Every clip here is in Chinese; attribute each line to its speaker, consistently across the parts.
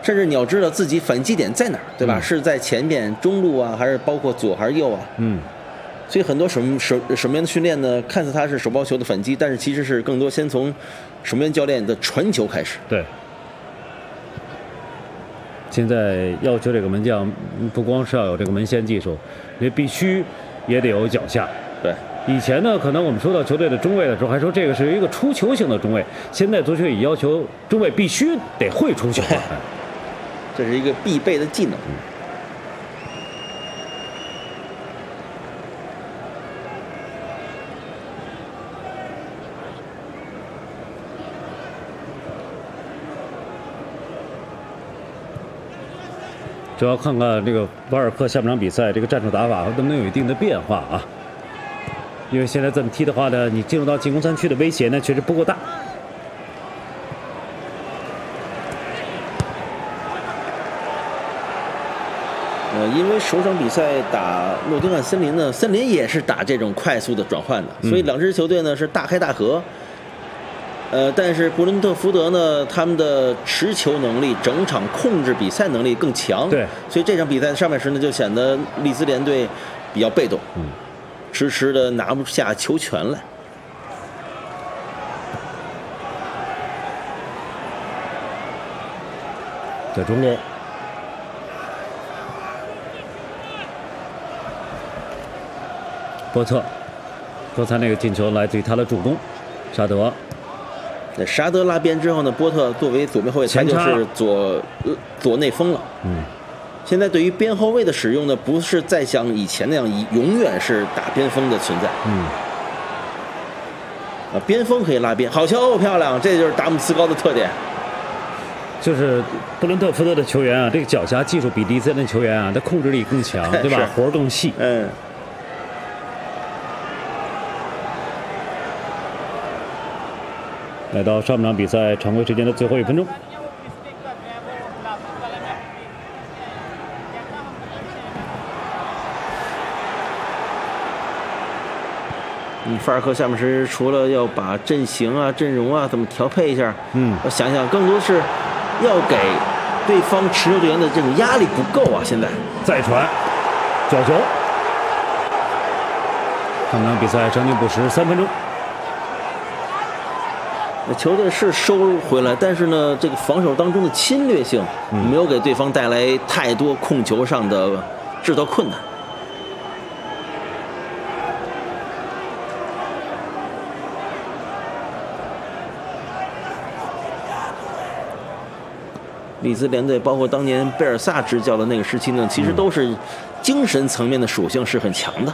Speaker 1: 甚至你要知道自己反击点在哪儿，对吧？是在前面中路啊，还是包括左还是右啊？所以很多守门员的训练呢，看似他是手包球的反击，但是其实是更多先从守门员教练的传球开始。
Speaker 2: 对。现在要求这个门将不光是要有这个门线技术，也必须也得有脚下。
Speaker 1: 对。
Speaker 2: 以前呢，可能我们说到球队的中卫的时候，还说这个是一个出球型的中卫。现在足球也要求中卫必须得会出球，
Speaker 1: 这是一个必备的技能。
Speaker 2: 主要看看这个瓦尔科下半场比赛这个战术打法能不能有一定的变化啊？因为现在这么踢的话呢，你进入到进攻3区的威胁呢确实不够大。
Speaker 1: 因为首场比赛打诺丁汉森林呢，森林也是打这种快速的转换的，所以两支球队呢是大开大合。但是布伦特福德呢，他们的持球能力、整场控制比赛能力更强。
Speaker 2: 对，
Speaker 1: 所以这场比赛上半时呢，就显得利兹联队比较被动，迟迟的拿不下球权来。
Speaker 2: 在中路，波特，刚才那个进球来自于他的助攻，沙德。
Speaker 1: 沙德拉边之后呢，波特作为左边后卫，他就是左内锋了。现在对于边后卫的使用呢，不是再像以前那样永远是打边锋的存在。边锋可以拉边，好球，漂亮！这就是达姆斯高的特点。
Speaker 2: 就是布伦特福德的球员啊，这个脚下技术比利兹联的球员啊，他控制力更强，对吧？活更细。来到上半场比赛常规时间的最后1分钟，
Speaker 1: 法尔科下半时除了要把阵型啊、阵容啊怎么调配一下，我想想，更多是要给对方持球队员的这种压力不够啊。现在
Speaker 2: 再传，角球，上半场比赛伤停补时3分钟。
Speaker 1: 球队是收回来，但是呢，这个防守当中的侵略性没有给对方带来太多控球上的制造困难。利兹联队包括当年贝尔萨执教的那个时期呢，其实都是精神层面的属性是很强的。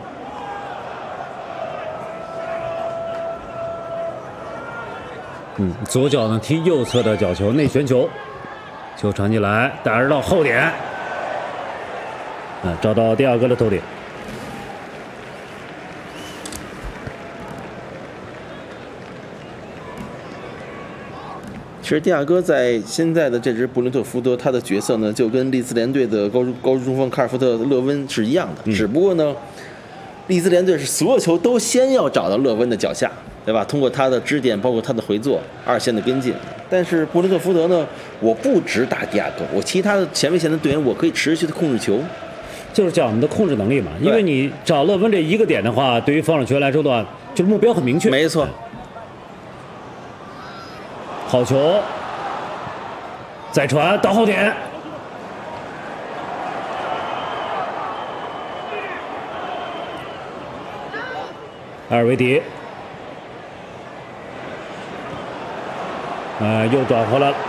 Speaker 2: 左脚呢踢右侧的角球，内旋球，球传进来，打入到后点，找到第2个的头顶。
Speaker 1: 其实第2个在现在的这支布伦特福德，他的角色呢就跟利兹联队的高中中锋卡尔福特勒温是一样的，只不过呢，利兹联队是所有球都先要找到勒温的脚下。对吧？通过他的支点，包括他的回做，2线的跟进。但是布伦特福德呢，我不只打第2个，我其他的前卫线的队员，我可以持续的控制球，
Speaker 2: 就是讲我们的控制能力嘛。因为你找勒温这1个点的话，对于防守球员来说的话，就是目标很明确。
Speaker 1: 没错。
Speaker 2: 好球，再传到后点，埃尔维迪。又转回来了。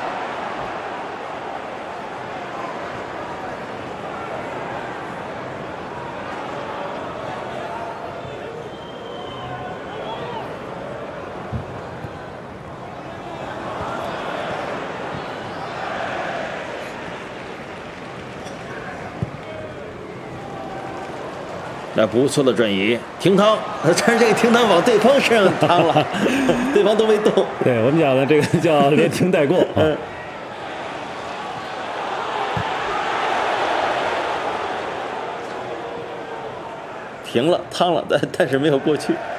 Speaker 1: 那不错的转移，停裆，但是这个停裆往对方身上趟了，对方都没动。
Speaker 2: 对我们讲的这个叫连停带过。
Speaker 1: 停了，趟了，但是没有过去。